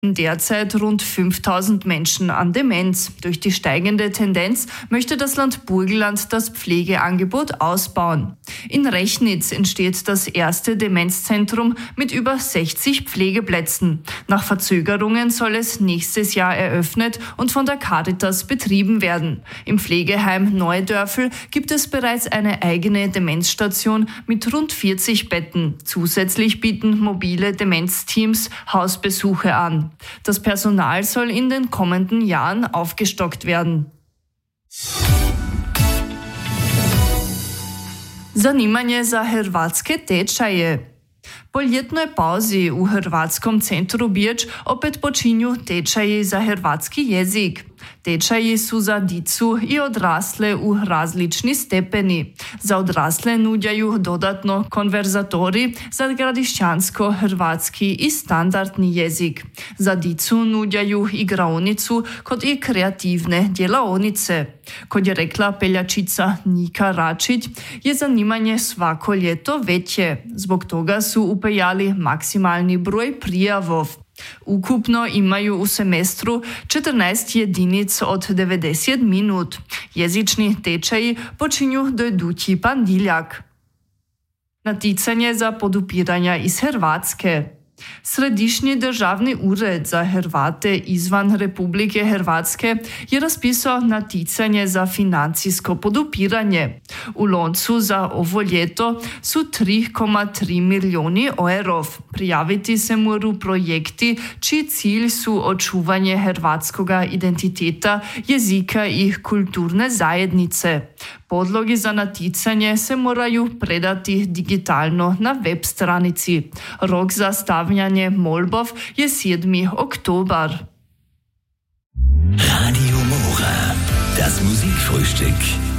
Derzeit rund 5000 Menschen an Demenz. Durch die steigende Tendenz möchte das Land Burgenland das Pflegeangebot ausbauen. In Rechnitz entsteht das erste Demenzzentrum mit über 60 Pflegeplätzen. Nach Verzögerungen soll es nächstes Jahr eröffnet und von der Caritas betrieben werden. Im Pflegeheim Neudörfl gibt es bereits eine eigene Demenzstation mit rund 40 Betten. Zusätzlich bieten mobile Demenzteams Hausbesuche an. Das Personal soll in den kommenden Jahren aufgestockt werden. Zanimanje za hrvatske tečaje. Po ljetnoj pauzi u Hrvatskom centru Birč opet počinju tečaji za hrvatski jezik. Tečaji su za dicu i odrasle u različni stepeni. Za odrasle nudjaju dodatno konverzatori za gradišćansko-hrvatski i standardni jezik. Za dicu nudjaju igraonicu kod i kreativne djelaonice. Kod je rekla peljačica Nika Račić, je zanimanje svako ljeto veće. Zbog toga su upejali maksimalni broj prijavov. Ukupno imaju u semestru 14 jedinica od 90 minut. Jezični tečaji počinju do idući ponedjeljak. Naticanje za podupiranja iz Hrvatske. Središnji državni ured za Hrvate izvan Republike Hrvatske je raspisao naticanje za financijsko podupiranje. U loncu za ovo ljeto su 3,3 milijuni eurov. Prijaviti se moru projekti čiji cilj su očuvanje hrvatskoga identiteta, jezika i kulturne zajednice. Podlogi za naticanje se moraju predati digitalno na web stranici. Rok za stavljanje molbov je 7. oktober. Radio Mora, das Musikfrühstück.